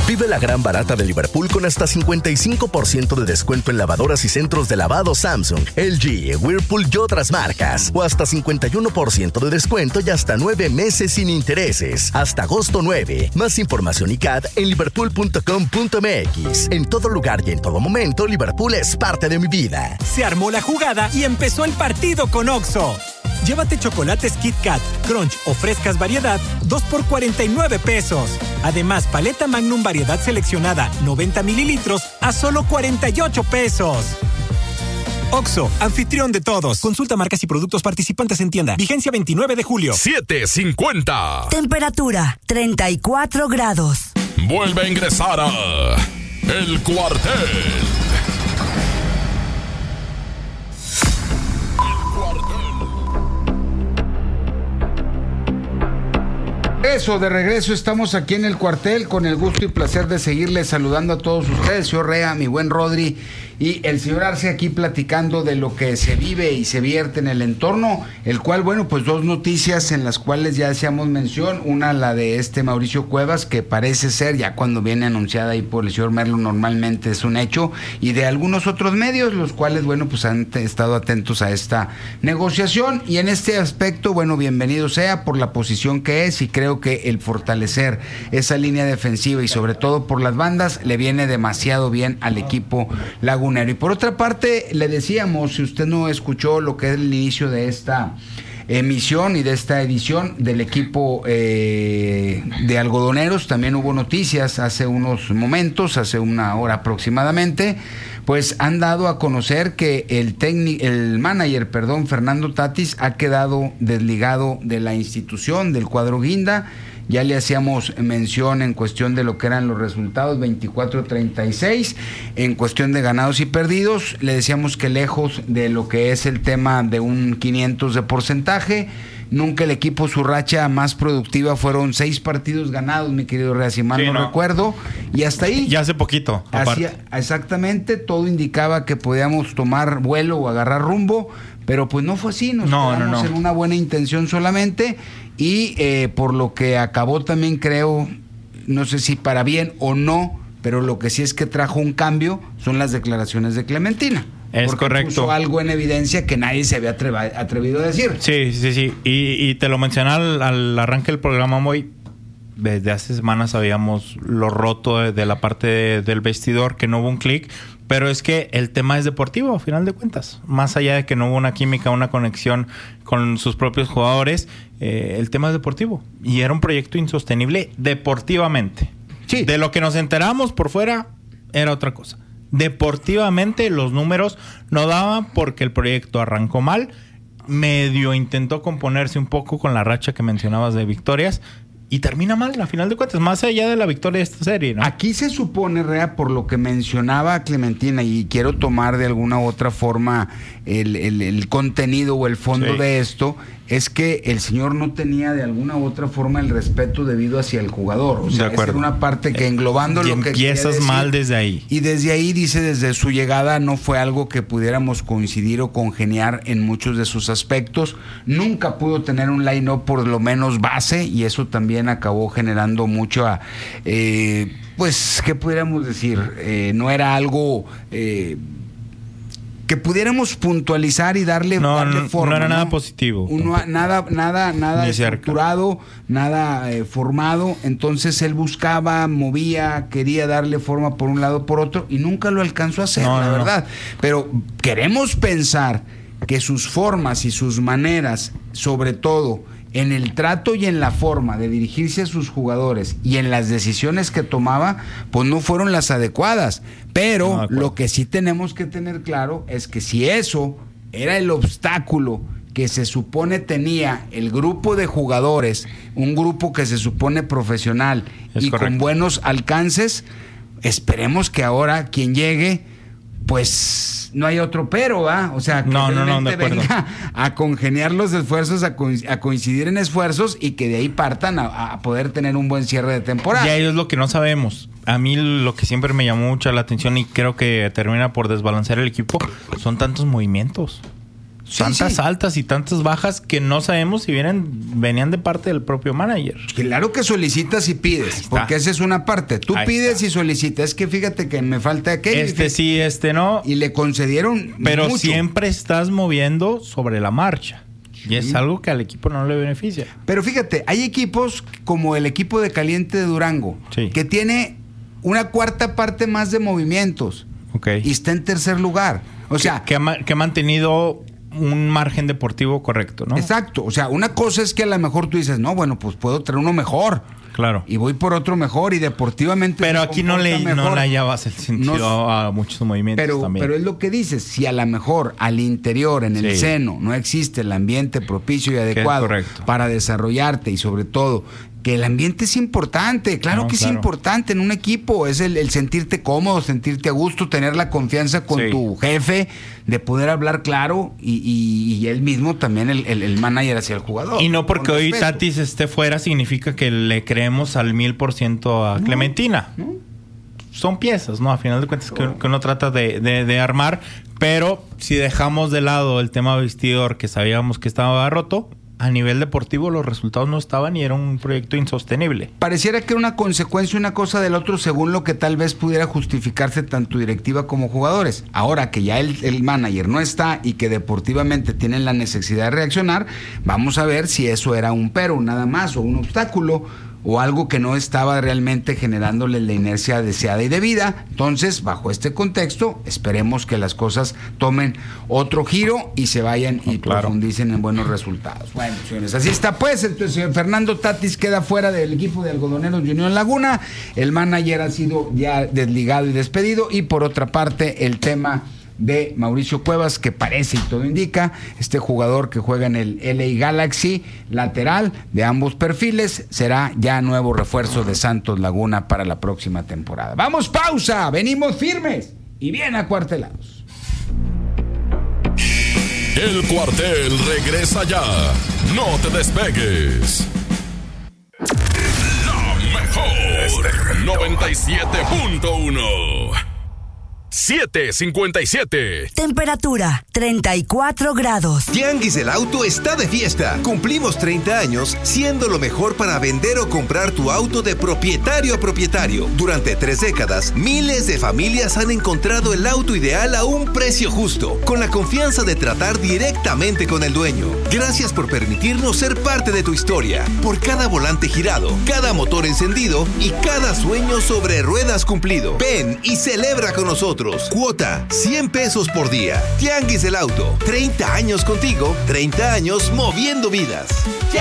Vive la gran barata de Liverpool con hasta 55% de descuento en lavadoras y centros de lavado Samsung, LG, Whirlpool y otras marcas. O hasta 51% de descuento y hasta 9 meses sin intereses. Hasta agosto 9. Más información y CAD en liverpool.com.mx. En todo lugar y en todo momento, Liverpool es parte de mi vida. Se armó la jugada y empezó el partido con Oxxo. Llévate chocolates Kit Kat, Crunch o frescas variedad, 2 por 49 pesos. Además, paleta Magnum variedad seleccionada, 90 mililitros, a solo 48 pesos. Oxxo, anfitrión de todos. Consulta marcas y productos participantes en tienda. Vigencia 29 de julio. 7:50. Temperatura, 34 grados. Vuelve a ingresar a El Cuartel. Eso, de regreso estamos aquí en el cuartel con el gusto y placer de seguirles saludando a todos ustedes, señor Rea, mi buen Rodri y el señor Arce aquí platicando de lo que se vive y se vierte en el entorno, el cual, bueno, pues dos noticias en las cuales ya hacíamos mención, una la de Mauricio Cuevas, que parece ser, ya cuando viene anunciada ahí por el señor Merlo, normalmente es un hecho, y de algunos otros medios, los cuales, bueno, pues han estado atentos a esta negociación, y en este aspecto, bueno, bienvenido sea por la posición que es, y creo que el fortalecer esa línea defensiva y sobre todo por las bandas le viene demasiado bien al equipo lagunero. Y por otra parte, le decíamos, si usted no escuchó lo que es el inicio de esta emisión y de esta edición del equipo de algodoneros, también hubo noticias hace unos momentos, hace una hora aproximadamente, pues han dado a conocer que el manager, Fernando Tatis, ha quedado desligado de la institución, del cuadro Guinda. Ya le hacíamos mención en cuestión de lo que eran los resultados, 24-36, en cuestión de ganados y perdidos, le decíamos que lejos de lo que es el tema de un 500 de porcentaje, nunca el equipo, su racha más productiva fueron 6 partidos ganados, mi querido Rea, si mal no recuerdo, y hasta ahí. Ya hace poquito. Exactamente, todo indicaba que podíamos tomar vuelo o agarrar rumbo, pero pues no fue así, nos quedamos en una buena intención solamente, y por lo que acabó también creo, no sé si para bien o no, pero lo que sí es que trajo un cambio son las declaraciones de Clementina. Es correcto. Puso algo en evidencia que nadie se había atrevido a decir. Sí. Y te lo mencioné al arranque del programa, Moy. Desde hace semanas sabíamos lo roto de la parte del vestidor, que no hubo un clic. Pero es que el tema es deportivo, a final de cuentas. Más allá de que no hubo una química, una conexión con sus propios jugadores, el tema es deportivo. Y era un proyecto insostenible deportivamente. Sí. De lo que nos enteramos por fuera, era otra cosa. Deportivamente los números no daban porque el proyecto arrancó mal, medio intentó componerse un poco con la racha que mencionabas de victorias y termina mal, a final de cuentas, más allá de la victoria de esta serie, ¿no? Aquí se supone, Rea, por lo que mencionaba Clementina, y quiero tomar de alguna u otra forma el contenido o el fondo de esto, es que el señor no tenía de alguna u otra forma el respeto debido hacia el jugador. O sea, esa era una parte que englobando lo que empiezas decir, mal desde ahí. Y desde ahí, dice, desde su llegada no fue algo que pudiéramos coincidir o congeniar en muchos de sus aspectos. Nunca pudo tener un line-up por lo menos base, y eso también acabó generando mucho pues, ¿qué pudiéramos decir? No era algo que pudiéramos puntualizar y darle forma. No era nada positivo. Nada estructurado, nada formado. Entonces él buscaba, movía, quería darle forma por un lado, por otro, y nunca lo alcanzó a hacer, la verdad. Pero queremos pensar que sus formas y sus maneras, sobre todo en el trato y en la forma de dirigirse a sus jugadores y en las decisiones que tomaba, pues no fueron las adecuadas. Pero lo que sí tenemos que tener claro es que si eso era el obstáculo que se supone tenía el grupo de jugadores, un grupo que se supone profesional y con buenos alcances, esperemos que ahora quien llegue, pues no hay otro pero, ¿va? O sea, que realmente venga a congeniar los esfuerzos, a coincidir en esfuerzos, y que de ahí partan a poder tener un buen cierre de temporada. Y ahí es lo que no sabemos. A mí lo que siempre me llamó mucho la atención, y creo que termina por desbalancear el equipo, son tantos movimientos. tantas altas y tantas bajas que no sabemos si venían de parte del propio manager. Claro que solicitas y pides, porque esa es una parte. Tú pides y solicitas. Es que fíjate que me falta aquello. Sí, no. Y le concedieron pero mucho. Siempre estás moviendo sobre la marcha. Y es algo que al equipo no le beneficia. Pero fíjate, hay equipos como el equipo de Caliente de Durango, que tiene una cuarta parte más de movimientos. Y está en tercer lugar. O sea, que ha mantenido un margen deportivo correcto, ¿no? Exacto. O sea, una cosa es que a lo mejor tú dices, no, bueno, pues puedo traer uno mejor. Claro. Y voy por otro mejor y deportivamente. Pero aquí no le hallabas el sentido a muchos movimientos también. Pero es lo que dices, si a lo mejor al interior, en el seno, no existe el ambiente propicio y adecuado para desarrollarte y sobre todo que el ambiente es importante, claro que es importante en un equipo, es el sentirte cómodo, sentirte a gusto, tener la confianza con tu jefe, de poder hablar claro y él mismo también, el manager hacia el jugador. Y no porque hoy Tatis esté fuera significa que le creemos al 1000% a Clementina. No. Son piezas, ¿no? A final de cuentas que uno trata de armar, pero si dejamos de lado el tema vestidor que sabíamos que estaba roto, a nivel deportivo los resultados no estaban y era un proyecto insostenible. Pareciera que era una consecuencia una cosa del otro según lo que tal vez pudiera justificarse tanto directiva como jugadores. Ahora que ya el manager no está y que deportivamente tienen la necesidad de reaccionar, vamos a ver si eso era un pero nada más o un obstáculo o algo que no estaba realmente generándole la inercia deseada y debida. Entonces, bajo este contexto, esperemos que las cosas tomen otro giro y se vayan y profundicen en buenos resultados. Bueno, señores, así está pues. Entonces, señor Fernando Tatis queda fuera del equipo de Algodoneros de Unión Laguna. El manager ha sido ya desligado y despedido. Y por otra parte, el tema de Mauricio Cuevas, que parece y todo indica, este jugador que juega en el LA Galaxy, lateral de ambos perfiles, será ya nuevo refuerzo de Santos Laguna para la próxima temporada. Vamos, pausa, venimos firmes y bien acuartelados. El Cuartel regresa ya, no te despegues. La mejor 97.1 7:57. Temperatura 34 grados. Tianguis del Auto está de fiesta. Cumplimos 30 años siendo lo mejor para vender o comprar tu auto de propietario a propietario. Durante 3 décadas, miles de familias han encontrado el auto ideal a un precio justo, con la confianza de tratar directamente con el dueño. Gracias por permitirnos ser parte de tu historia. Por cada volante girado, cada motor encendido y cada sueño sobre ruedas cumplido. Ven y celebra con nosotros. Cuota, 100 pesos por día. Tianguis del Auto, 30 años contigo, 30 años moviendo vidas.